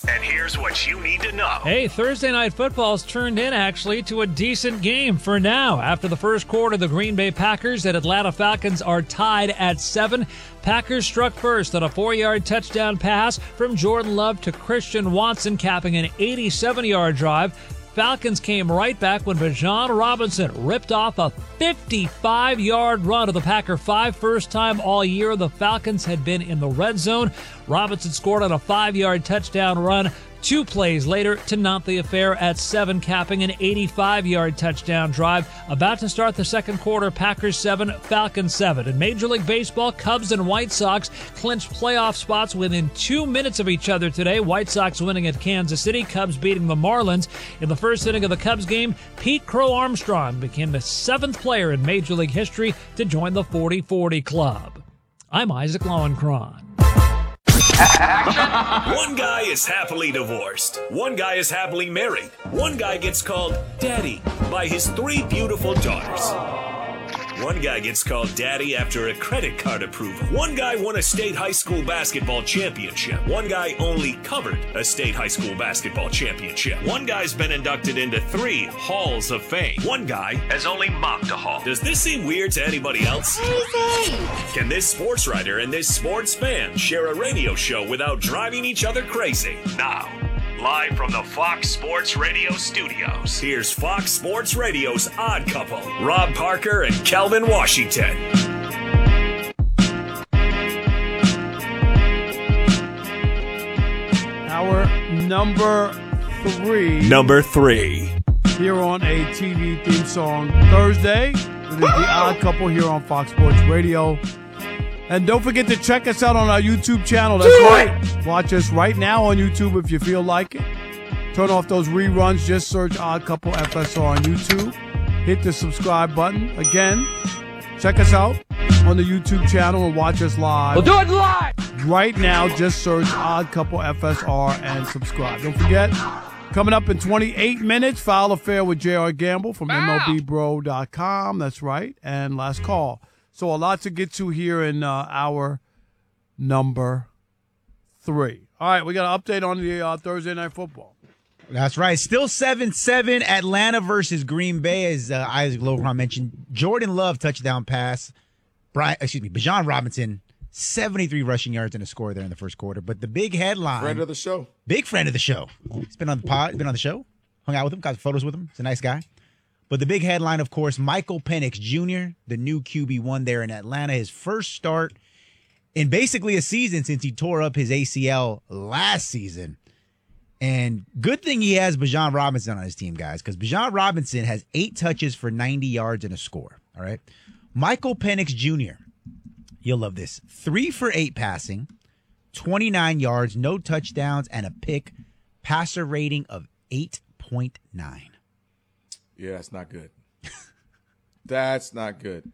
And here's what you need to know. Hey, Thursday Night Football's turned in, actually, to a decent game for now. After the first quarter, the Green Bay Packers and Atlanta Falcons are tied at 7. Packers struck first on a 4-yard touchdown pass from Jordan Love to Christian Watson, capping an 87-yard drive. Falcons came right back when Bijan Robinson ripped off a 55-yard run of the Packer 5. First time all year the Falcons had been in the red zone. Robinson scored on a 5-yard touchdown run 2 plays later to knot the affair at 7, capping an 85-yard touchdown drive. About to start the second quarter, Packers 7, Falcons 7. In Major League Baseball, Cubs and White Sox clinched playoff spots within 2 minutes of each other today. White Sox winning at Kansas City, Cubs beating the Marlins. In the first inning of the Cubs game, Pete Crow Armstrong became the 7th player in Major League history to join the 40-40 club. I'm Isaac Lowenkron. One guy is happily divorced. One guy is happily married. One guy gets called Daddy by his 3 beautiful daughters. One guy gets called Daddy after a credit card approval. One guy won a state high school basketball championship. One guy only covered a state high school basketball championship. One guy's been inducted into 3 halls of fame. One guy has only mopped a hall. Does this seem weird to anybody else? Crazy! Can this sports writer and this sports fan share a radio show without driving each other crazy? Now, live from the Fox Sports Radio studios, here's Fox Sports Radio's Odd Couple, Rob Parker and Kelvin Washington. Our number 3. Number 3. Here on a TV theme song Thursday. It is the Odd Couple here on Fox Sports Radio. And don't forget to check us out on our YouTube channel. That's right. Watch us right now on YouTube if you feel like it. Turn off those reruns. Just search Odd Couple FSR on YouTube. Hit the subscribe button. Again, check us out on the YouTube channel and watch us live. We'll do it live! Right now, just search Odd Couple FSR and subscribe. Don't forget, coming up in 28 minutes, Foul Affair with J.R. Gamble from MLBBro.com. That's right. And last call. So a lot to get to here in our number 3. All right, we got an update on the Thursday Night Football. That's right. Still 7-7. Atlanta versus Green Bay, as Isaac Lowenkron mentioned. Jordan Love touchdown pass. Bijan Robinson, 73 rushing yards and a score there in the first quarter. But the big headline. Friend of the show. Big friend of the show. He's been on the pod, been on the show. Hung out with him, got photos with him. He's a nice guy. But the big headline, of course, Michael Penix Jr., the new QB1 there in Atlanta, his first start in basically a season since he tore up his ACL last season. And good thing he has Bijan Robinson on his team, guys, because Bijan Robinson has 8 touches for 90 yards and a score. All right. Michael Penix Jr., you'll love this. 3 for 8 passing, 29 yards, no touchdowns, and a pick. Passer rating of 8.9. Yeah, that's not good. That's not good.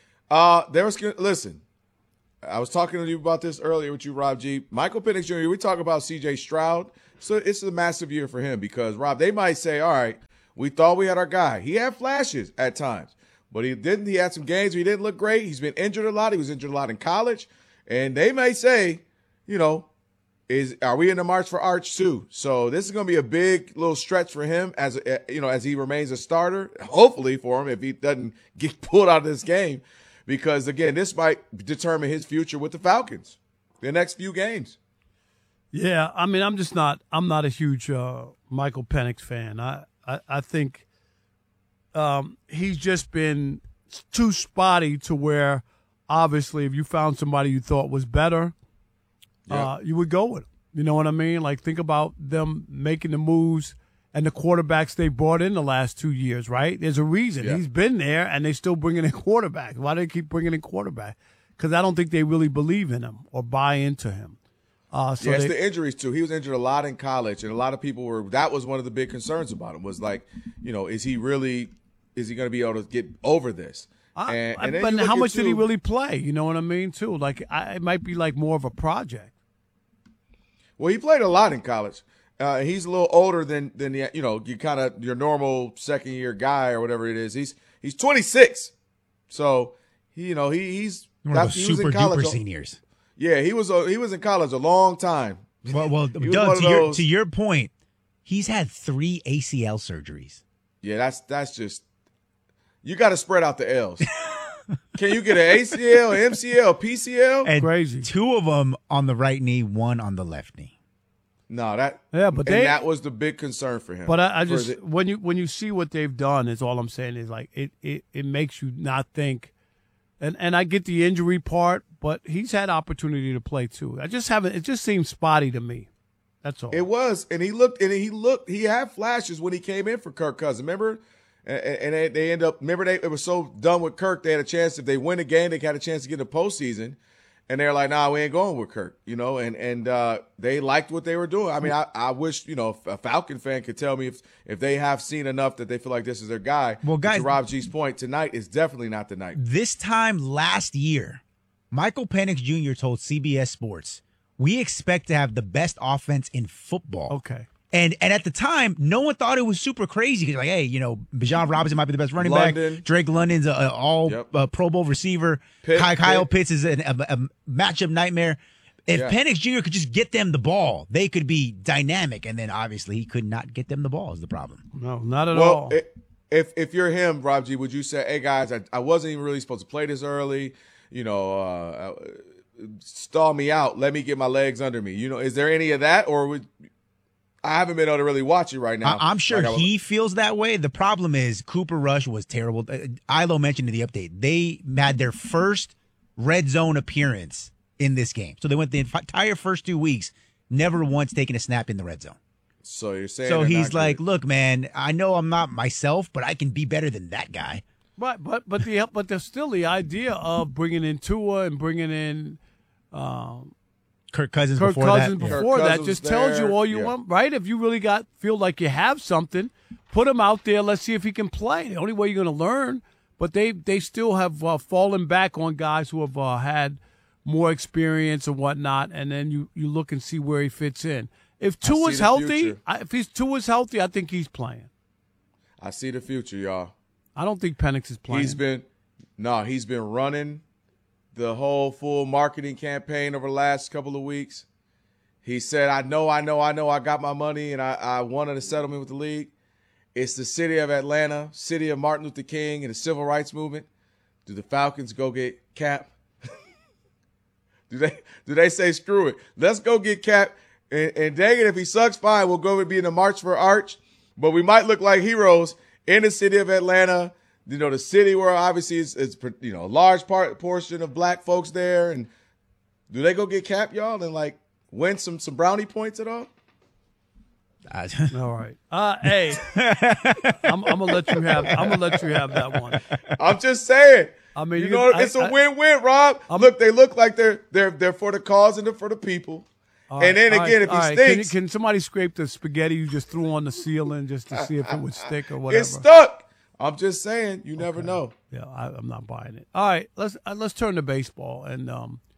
Listen, I was talking to you about this earlier with you, Rob G. Michael Penix Jr., we talk about C.J. Stroud. So it's a massive year for him because, Rob, they might say, all right, we thought we had our guy. He had flashes at times, but he didn't. He had some games where he didn't look great. He's been injured a lot. He was injured a lot in college. And they may say, are we in the march for Arch too? So this is going to be a big little stretch for him as he remains a starter, hopefully for him if he doesn't get pulled out of this game. Because, again, this might determine his future with the Falcons the next few games. Yeah, I mean, I'm not a huge Michael Penix fan. I think he's just been too spotty to where, obviously, if you found somebody you thought was better, you would go with him. You know what I mean? Like, think about them making the moves and the quarterbacks they brought in the last 2 years, right? There's a reason. Yeah. He's been there, and they still bringing in quarterbacks. Why do they keep bringing in quarterbacks? Because I don't think they really believe in him or buy into him. It's the injuries, too. He was injured a lot in college, and a lot of people that was one of the big concerns about him was like, is he going to be able to get over this? But how much did he really play? You know what I mean, too? Like, it might be like more of a project. Well, he played a lot in college. He's a little older than you kind of your normal second year guy or whatever it is. He's 26, so he's one of those super duper seniors. Yeah, he was in college a long time. Well, He was Doug, one of those- to your point, he's had 3 ACL surgeries. Yeah, that's just you got to spread out the L's. Can you get an ACL, MCL, PCL? And Crazy. 2 of them on the right knee, 1 on the left knee. No, that that was the big concern for him. But I For just when you see what they've done, is all I'm saying is like it makes you not think. And I get the injury part, but he's had opportunity to play too. It just seems spotty to me. That's all. It was, and he had flashes when he came in for Kirk Cousins. Remember, and they end up. Remember, it was so done with Kirk. They had a chance if they win a game, they had a chance to get in the postseason. And they're like, nah, we ain't going with Kirk, and they liked what they were doing. I mean, I wish, a Falcon fan could tell me if they have seen enough that they feel like this is their guy. Well, guys, to Rob G's point, tonight is definitely not the night. This time last year, Michael Penix Jr. told CBS Sports, we expect to have the best offense in football. Okay. And at the time, no one thought it was super crazy. Because like, hey, Bijan Robinson might be the best running back. Drake London's an all Pro Bowl receiver. Kyle Pitts is a matchup nightmare. If Penix Jr. could just get them the ball, they could be dynamic. And then obviously he could not get them the ball is the problem. No, not at all. If you're him, Rob G, would you say, hey guys, I wasn't even really supposed to play this early, stall me out, let me get my legs under me. Is there any of that, or I haven't been able to really watch it right now. I'm sure he feels that way. The problem is Cooper Rush was terrible. Ilo mentioned in the update, they had their first red zone appearance in this game. So they went the entire first 2 weeks, never once taking a snap in the red zone. So you're saying so he's like, look, man, I know I'm not myself, but I can be better than that guy. Right, but there's still the idea of bringing in Tua and bringing in Kirk Cousins before that Cousins just tells you all you want, right? If you really feel like you have something, put him out there. Let's see if he can play. The only way you're going to learn. But they still have fallen back on guys who have had more experience and whatnot, and then you look and see where he fits in. If Tua's healthy, Tua's healthy, I think he's playing. I see the future, y'all. I don't think Penix is playing. He's been running the whole full marketing campaign over the last couple of weeks. He said, I know, I got my money, and I wanted a settlement with the league. It's the city of Atlanta, city of Martin Luther King and the civil rights movement. Do the Falcons go get Cap? Do they say, screw it, let's go get Cap, and dang it, if he sucks, fine, we'll go and be in the March for Arch, but we might look like heroes in the city of Atlanta. The city where obviously it's a large portion of black folks there. And do they go get Cap, y'all, and win some brownie points at all? All right. Hey, I'm gonna let you have. I'm gonna let you have that one. I'm just saying. I mean, it's a win-win, Rob. Look, they look like they're for the cause and they're for the people. And then again, if he stinks, can somebody scrape the spaghetti you just threw on the ceiling just to see if it would stick or whatever? It's stuck. I'm just saying, you never know. Yeah, I'm not buying it. All right, let's turn to baseball. And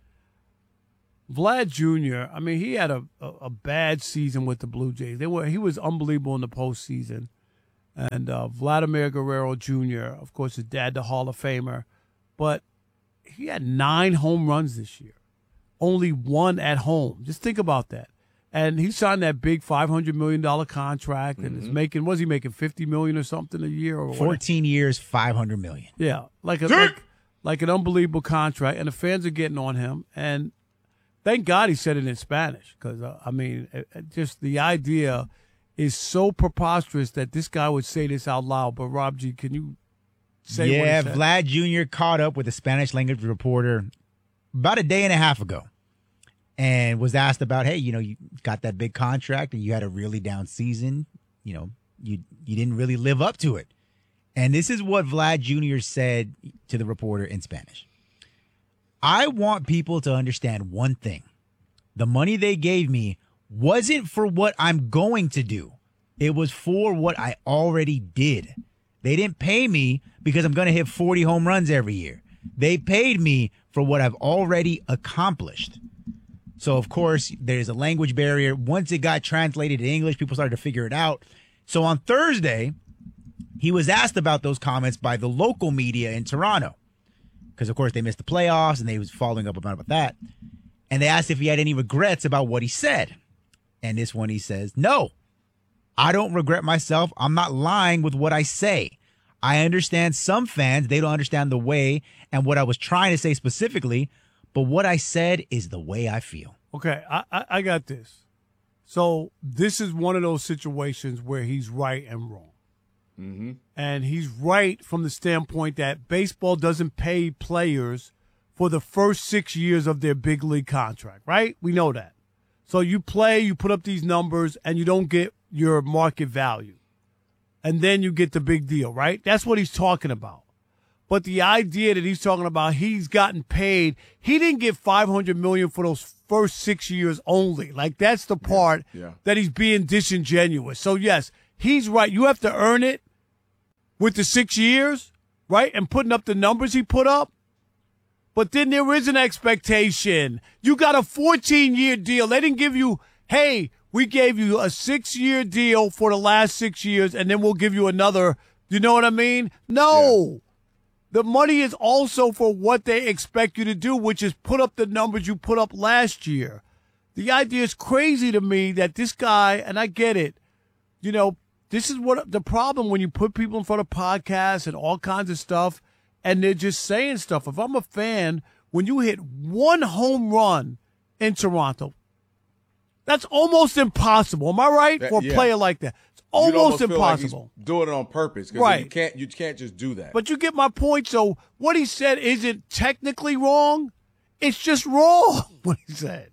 Vlad Jr., I mean, he had a bad season with the Blue Jays. He was unbelievable in the postseason. And Vladimir Guerrero Jr., of course, his dad, the Hall of Famer. But he had 9 home runs this year. Only 1 at home. Just think about that. And he signed that big $500 million contract, and is making, was he making $50 million or something a year? Or 14 years, $500 million. Yeah, like an unbelievable contract, and the fans are getting on him. And thank God he said it in Spanish, because just the idea is so preposterous that this guy would say this out loud. But Rob G, can you say what he said? Vlad Jr. caught up with a Spanish language reporter about a day and a half ago. And was asked about, hey, you got that big contract and you had a really down season. You didn't really live up to it. And this is what Vlad Jr. said to the reporter in Spanish. I want people to understand one thing. The money they gave me wasn't for what I'm going to do. It was for what I already did. They didn't pay me because I'm going to hit 40 home runs every year. They paid me for what I've already accomplished. So, of course, there's a language barrier. Once it got translated to English, people started to figure it out. So on Thursday, he was asked about those comments by the local media in Toronto. Because, of course, they missed the playoffs, and they was following up about that. And they asked if he had any regrets about what he said. And this one he says, no, I don't regret myself. I'm not lying with what I say. I understand some fans, they don't understand the way and what I was trying to say specifically, but what I said is the way I feel. Okay, I got this. So this is one of those situations where he's right and wrong. Mm-hmm. And he's right from the standpoint that baseball doesn't pay players for the first 6 years of their big league contract, right? We know that. So you play, you put up these numbers, and you don't get your market value. And then you get the big deal, right? That's what he's talking about. But the idea that he's talking about, he's gotten paid. He didn't get $500 million for those first 6 years only. Like, that's the part that he's being disingenuous. So, yes, he's right. You have to earn it with the 6 years, right? And putting up the numbers he put up. But then there is an expectation. You got a 14-year deal. They didn't give you, hey, we gave you a 6-year deal for the last 6 years, and then we'll give you another. You know what I mean? No. Yeah. The money is also for what they expect you to do, which is put up the numbers you put up last year. The idea is crazy to me that this guy, and I get it, you know, this is what the problem when you put people in front of podcasts and all kinds of stuff, and they're just saying stuff. If I'm a fan, when you hit one home run in Toronto, that's almost impossible. Am I right? For a player like that. It's almost impossible. Like he's doing it on purpose. Right. You can't just do that. But you get my point. So what he said isn't technically wrong. It's just wrong what he said.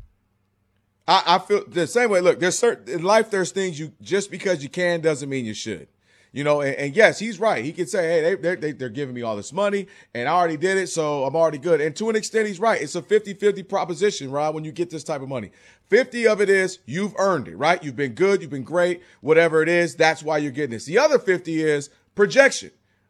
I feel the same way. Look, there's in life, there's things just because you can doesn't mean you should. You know, and yes, he's right. He can say, hey, they're giving me all this money, and I already did it, so I'm already good. And to an extent, he's right. It's a 50-50 proposition, Rob, when you get this type of money. 50 of it is you've earned it, right? You've been good, you've been great, whatever it is, that's why you're getting this. The other 50 is projection.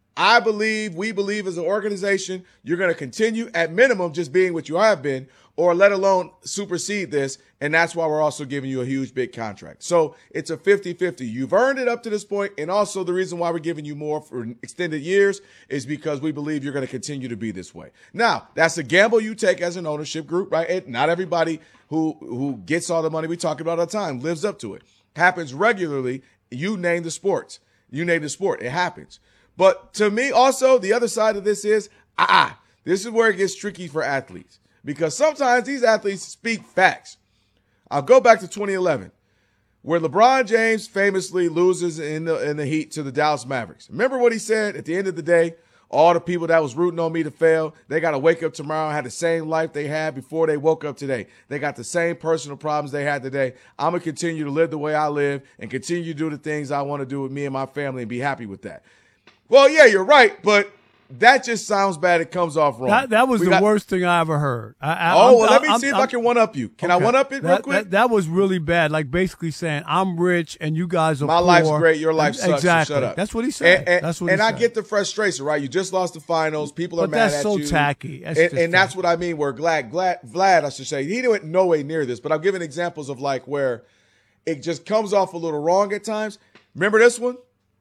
We believe as an organization, you're going to continue at minimum just being what you have been, or let alone supersede this. And that's why we're also giving you a huge, big contract. So it's a 50-50. You've earned it up to this point. And also the reason why we're giving you more for extended years is because we believe you're going to continue to be this way. Now, that's a gamble you take as an ownership group, right? Not everybody who gets all the money we talk about all the time lives up to it. Happens regularly. You name the sports. You name the sport. It happens. But to me, also, the other side of this is, this is where it gets tricky for athletes. Because sometimes these athletes speak facts. I'll go back to 2011, where LeBron James famously loses in the Heat to the Dallas Mavericks. Remember what he said at the end of the day? All the people that was rooting on me to fail, they got to wake up tomorrow and have the same life they had before they woke up today. They got the same personal problems they had today. I'm going to continue to live the way I live and continue to do the things I want to do with me and my family and be happy with that. Well, yeah, you're right, but that just sounds bad. It comes off wrong. That was the worst thing I ever heard. Let me see if I can one-up you. Can I one-up it real quick? That was really bad. Like basically saying, I'm rich and you guys are My poor. life's great. Your life sucks. Exactly. So shut up. That's what he said. And I get the frustration, right? You just lost the finals. People are mad at you. But that's so tacky. That's what I mean. Where Vlad, I should say, he went no way near this. But I'm giving examples of like where it just comes off a little wrong at times. Remember this one?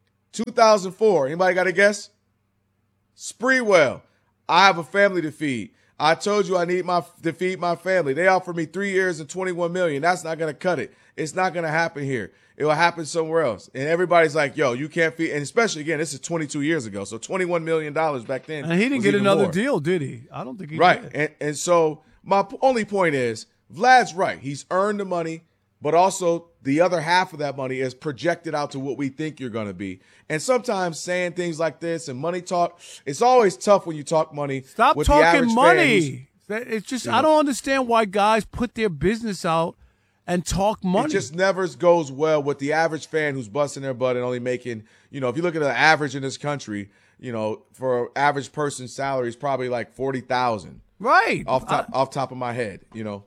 2004. Anybody got a guess? Spreewell, I have a family to feed. I told you I need to feed my family. They offered me 3 years and $21 million. That's not going to cut it. It's not going to happen here. It will happen somewhere else. And everybody's like, yo, you can't feed. And especially, again, this is 22 years ago. So $21 million back then. And he didn't get another deal, did he? I don't think he did. Right. And so my only point is, Vlad's right. He's earned the money, but also the other half of that money is projected out to what we think you're going to be. And sometimes saying things like this and money talk, it's always tough when you talk money. Stop with talking money. It's just, I don't understand why guys put their business out and talk money. It just never goes well with the average fan who's busting their butt and only making, if you look at the average in this country, for an average person's salary is probably like $40,000. Right. Off top of my head,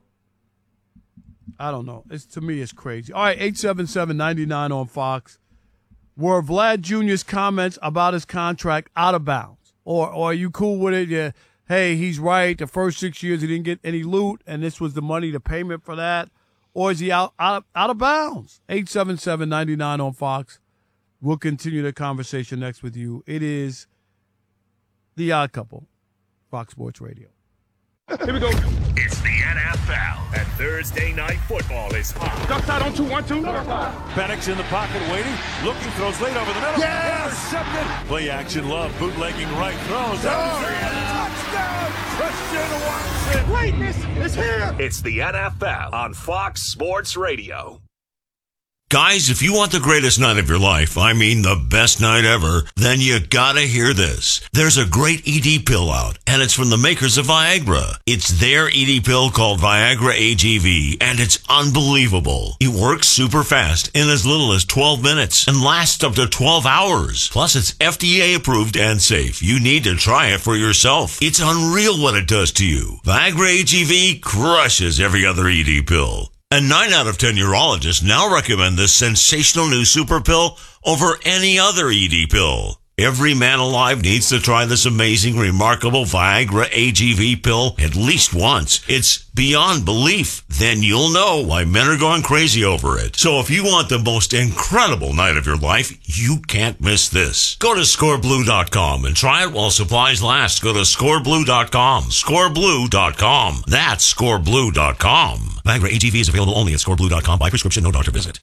I don't know. To me, it's crazy. All right, 877-99 on Fox. Were Vlad Jr.'s comments about his contract out of bounds? Or are you cool with it? Yeah, hey, he's right. The first 6 years he didn't get any loot, and this was the money, the payment for that. Or is he out of bounds? 877-99 on Fox. We'll continue the conversation next with you. It is The Odd Couple, Fox Sports Radio. Here we go. It's the NFL, and Thursday Night Football is hot. Duck side on 2-1-2. Penix in the pocket waiting, looking, throws late over the middle. Yes! Intercepted. Play action love, bootlegging right, throws. Touchdown! Christian Watson. Greatness is here. It's the NFL on Fox Sports Radio. Guys, if you want the greatest night of your life, I mean the best night ever, then you gotta hear this. There's a great ED pill out, and it's from the makers of Viagra. It's their ED pill called Viagra AGV, and it's unbelievable. It works super fast in as little as 12 minutes and lasts up to 12 hours. Plus, it's FDA approved and safe. You need to try it for yourself. It's unreal what it does to you. Viagra AGV crushes every other ED pill. And 9 out of 10 urologists now recommend this sensational new super pill over any other ED pill. Every man alive needs to try this amazing, remarkable Viagra AGV pill at least once. It's beyond belief. Then you'll know why men are going crazy over it. So if you want the most incredible night of your life, you can't miss this. Go to scoreblue.com and try it while supplies last. Go to scoreblue.com. Scoreblue.com. That's scoreblue.com. Viagra AGV is available only at scoreblue.com by prescription, no doctor visit.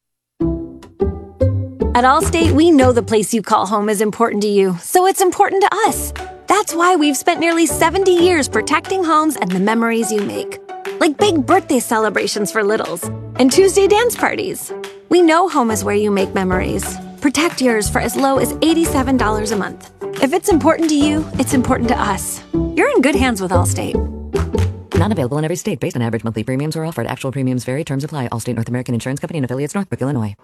At Allstate, we know the place you call home is important to you, so it's important to us. That's why we've spent nearly 70 years protecting homes and the memories you make. Like big birthday celebrations for littles and Tuesday dance parties. We know home is where you make memories. Protect yours for as low as $87 a month. If it's important to you, it's important to us. You're in good hands with Allstate. Not available in every state based on average monthly premiums or offered. Actual premiums vary. Terms apply. Allstate North American Insurance Company and affiliates, Northbrook, Illinois.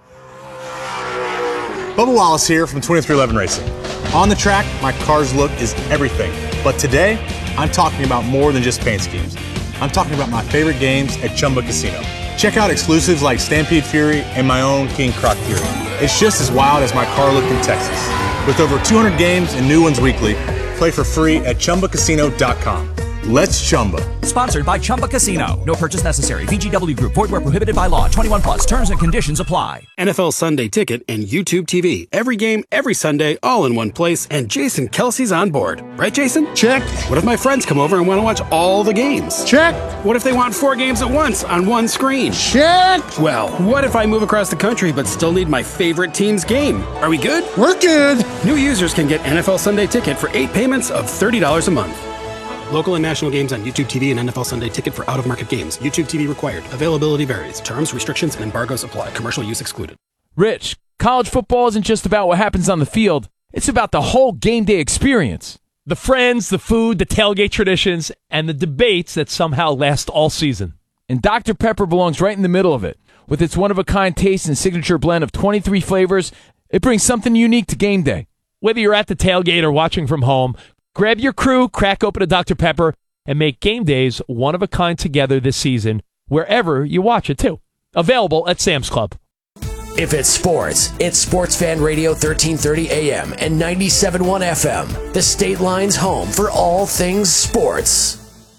Bubba Wallace here from 2311 Racing. On the track, my car's look is everything. But today, I'm talking about more than just paint schemes. I'm talking about my favorite games at Chumba Casino. Check out exclusives like Stampede Fury and my own King Croc Fury. It's just as wild as my car look in Texas. With over 200 games and new ones weekly, play for free at ChumbaCasino.com. Let's Chumba. Sponsored by Chumba Casino. No purchase necessary. VGW Group. Void where prohibited by law. 21 plus. Terms and conditions apply. NFL Sunday Ticket and YouTube TV. Every game, every Sunday, all in one place. And Jason Kelsey's on board. Right, Jason? Check. What if my friends come over and want to watch all the games? Check. What if they want 4 games at once on one screen? Check. Well, what if I move across the country but still need my favorite team's game? Are we good? We're good. New users can get NFL Sunday Ticket for 8 payments of $30 a month. Local and national games on YouTube TV and NFL Sunday Ticket for out-of-market games. YouTube TV required. Availability varies. Terms, restrictions, and embargoes apply. Commercial use excluded. Rich, college football isn't just about what happens on the field. It's about the whole game day experience. The friends, the food, the tailgate traditions, and the debates that somehow last all season. And Dr. Pepper belongs right in the middle of it. With its one-of-a-kind taste and signature blend of 23 flavors, it brings something unique to game day. Whether you're at the tailgate or watching from home, grab your crew, crack open a Dr. Pepper, and make game days one of a kind together this season, wherever you watch it, too. Available at Sam's Club. If it's sports, it's Sports Fan Radio 1330 AM and 97.1 FM, the State Line's home for all things sports.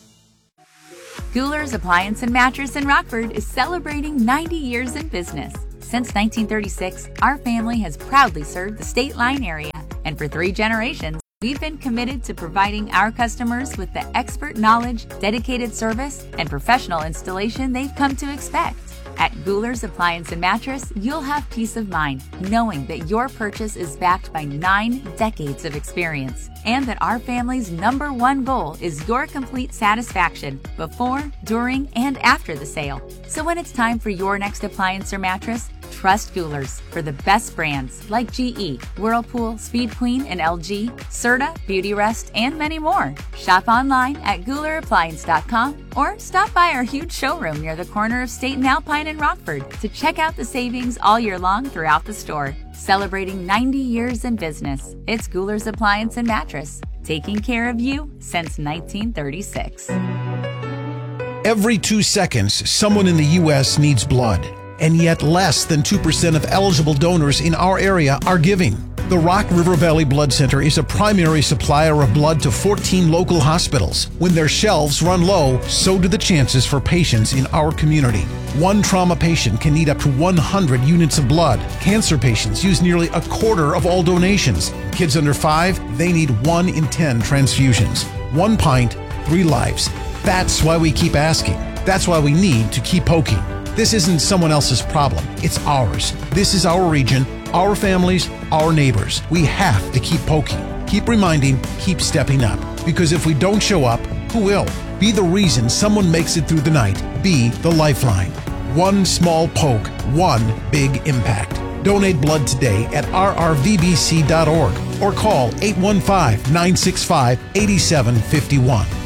Guler's Appliance and Mattress in Rockford is celebrating 90 years in business. Since 1936, our family has proudly served the State Line area, and for 3 generations, we've been committed to providing our customers with the expert knowledge, dedicated service, and professional installation they've come to expect. At Guler's Appliance and Mattress, you'll have peace of mind knowing that your purchase is backed by 9 decades of experience and that our family's #1 goal is your complete satisfaction before, during, and after the sale. So when it's time for your next appliance or mattress, trust Guler's for the best brands like GE, Whirlpool, Speed Queen, and LG, Serta, Beautyrest, and many more. Shop online at GulerAppliance.com or stop by our huge showroom near the corner of State and Alpine in Rockford to check out the savings all year long throughout the store. Celebrating 90 years in business, it's Guler's Appliance and Mattress, taking care of you since 1936. Every 2 seconds, someone in the U.S. needs blood. And yet less than 2% of eligible donors in our area are giving. The Rock River Valley Blood Center is a primary supplier of blood to 14 local hospitals. When their shelves run low, so do the chances for patients in our community. One trauma patient can need up to 100 units of blood. Cancer patients use nearly a quarter of all donations. Kids under 5, they need 1 in 10 transfusions. 1 pint, 3 lives. That's why we keep asking. That's why we need to keep poking. This isn't someone else's problem. It's ours. This is our region, our families, our neighbors. We have to keep poking, keep reminding, keep stepping up. Because if we don't show up, who will? Be the reason someone makes it through the night. Be the lifeline. One small poke, one big impact. Donate blood today at rrvbc.org or call 815-965-8751.